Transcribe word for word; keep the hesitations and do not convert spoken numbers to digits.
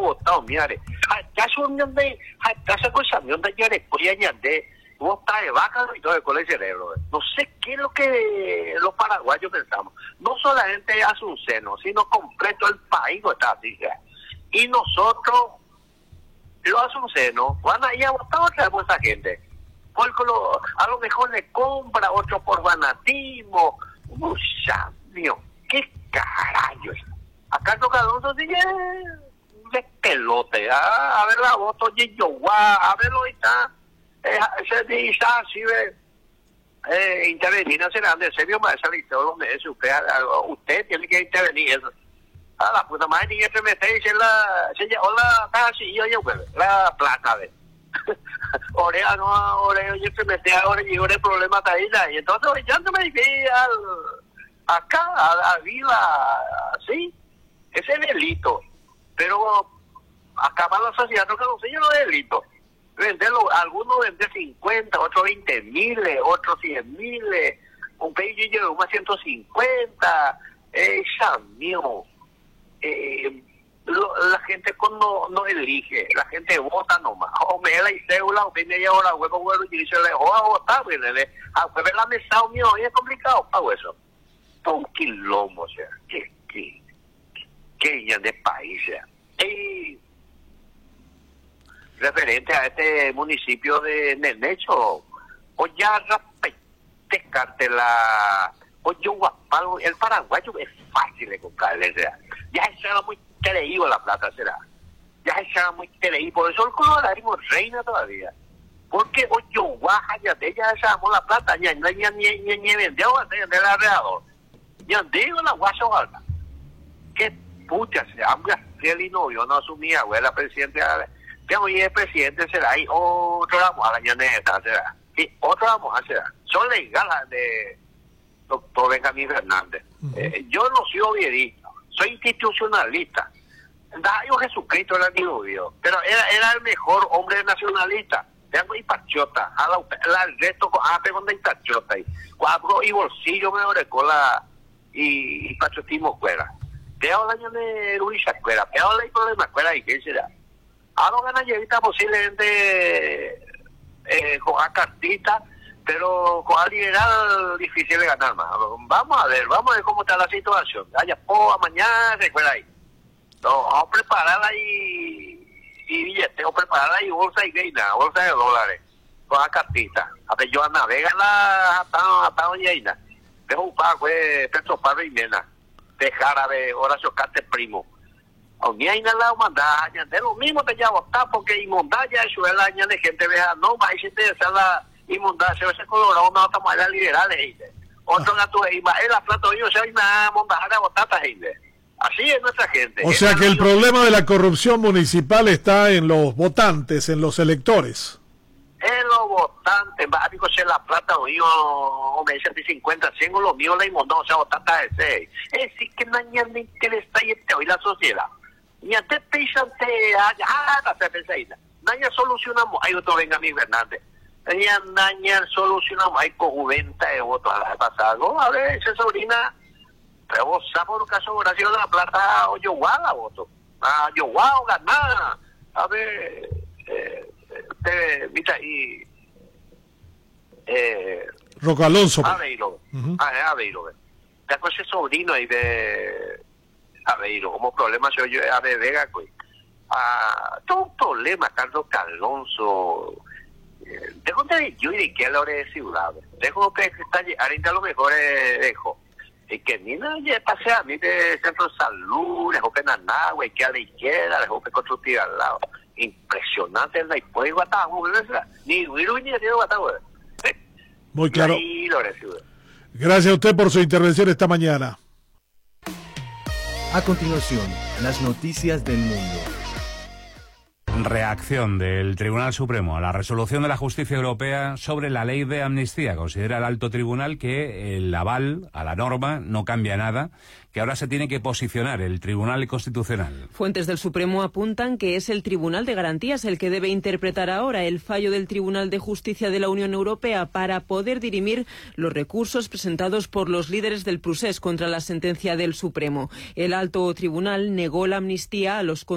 votado, mire. Ya son de, ya se cosa, mi onda ya después ya de, vota de vaca y todo el colegio cerebro. No sé qué es lo que los paraguayos pensamos. No solamente Azuceno, sino completo el país no está así. Y nosotros, los azucenos, van a ir a votar otra vez a esa gente. Porque lo, a lo mejor le compra otro por fanatismo. Mucha, mío, qué carajo. Acá toca Alonso sigue de pelote, a, a ver la voto de Yoguá, a verlo ahí está, eh, se dice así ve, eh, intervenir, no será de serio más salir todos los meses, usted, usted tiene que intervenir eso. A la puta madre, y se mete y dice la, se llama la casi yo yo la plata de. Ahora no, ahora yo se mete ahora y ahora el problema está ahí, y entonces ya no me dije al acá, a, a Vila, sí. Ese es delito, pero acabar la sociedad no consigue no es delito. Venderlo, algunos venden cincuenta, otros veinte mil, otros cien mil, un país yo más ciento cincuenta, eh, mío, eh, lo, la gente con no, no elige, la gente vota nomás, o me da la cédula, o me media hora huevo, huevo, y se le dejó a votar, a ver la mesa mío, es complicado, pago eso. Un quilombo, o sea, que, que que ya de país y referente a este municipio de Nenecho o ya descarte la o yo guapalo el paraguayo es fácil de comprarle, ya es muy creíble la plata será ya es muy creíble, por eso el colorarismo reina todavía, porque o yo guaja ya de ella sabemos la plata ya no hay ni ni ni vendió del alrededor ya digo la guasa alta que pucha, se habla el novio no asumía, güey, la presidenta, que hoy el presidente será ahí, otro vamos a la ñaneta, será, y otro vamos a hacer, son legales de doctor Benjamín Fernández. Uh-huh. Eh, yo no soy obierista, soy institucionalista. Dayo Jesucristo era mi novio, pero era, era el mejor hombre nacionalista. Tengo y pachota, a la, la el resto, ah, pero con pachota, y cuadro y bolsillo me orecó la, y, y pachotismo fuera. ¿Qué habla de Luis Escuela? ¿Qué habla de problema escuela? ¿Y qué será? Ahora gana llevita posiblemente eh, con a cartita, pero con a liberal difícil de ganar más. Vamos a ver, vamos a ver cómo está la situación. Vaya, po, mañana recuerda ahí. No, vamos a prepararla y, y billete, vamos a prepararla y bolsa y gaina, bolsa de dólares, con a cartita. A ver, yo navega la hasta hasta doña. Dejo un pago, eh, Petro Pablo y Mena. De Jarabe, Horacio Cate Primo. A mí hay nada mandar, de lo mismo te ya votar, porque inmundar ya eso es la año de gente vea, no, va a gente de la inmundar, se va a ser colorado, no va a tomar liberales, otro gato, y va a la plata, yo se va a montar a votar a gente. Así es nuestra gente. O sea que el problema de la corrupción municipal está en los votantes, en los electores. En los votantes, va a se la plata, o me dicen cincuenta, cien, lo mío la inmundó, o sea, votata de seis. Es decir, que no hay ni interés y hoy la sociedad. Ni antes pensante, ah, la cerveza, no hay solucionamos, hay otro Benjamín Fernández. Ya no solucionamos, hay cojuventa de votos a la pasada. A ver, esa sobrina, pero vos sabes el caso de Horacio de la Plata, o yo la voto. Ah, yo o ganar. A ver, eh, te, mira, y eh, Roca Alonso. Aveiro, uh-huh. ah, Aveiro, después ese sobrino ahí de Aveiro, como problema se oye a de Vega, pues, ah, todo un problema, Carlos Alonso, eh, dejo de yo y de que a la hora de ciudad, dejo que está ahorita lo mejor es dejo, y que ni nadie pase a mí de centro de salud, dejo que nada, güey, que a la izquierda, dejo que construir al lado. Impresionante el después de Guatagua, ni Wiru ni de Guatagua. Muy claro. Gracias a usted por su intervención esta mañana. A continuación, las noticias del mundo. Reacción del Tribunal Supremo a la resolución de la Justicia Europea sobre la ley de amnistía. Considera el alto tribunal que el aval a la norma no cambia nada, que ahora se tiene que posicionar el Tribunal Constitucional. Fuentes del Supremo apuntan que es el Tribunal de Garantías el que debe interpretar ahora el fallo del Tribunal de Justicia de la Unión Europea para poder dirimir los recursos presentados por los líderes del procés contra la sentencia del Supremo. El alto tribunal negó la amnistía a los